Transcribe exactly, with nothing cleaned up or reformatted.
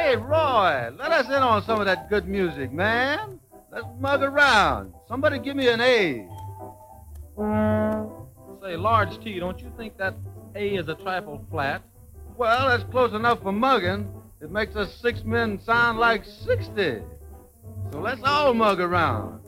Hey, Roy, let us in on some of that good music, man. Let's mug around. Somebody give me an A. Say, Large T, don't you think that A is a trifle flat? Well, that's close enough for mugging. It makes us six men sound like sixty. So let's all mug around.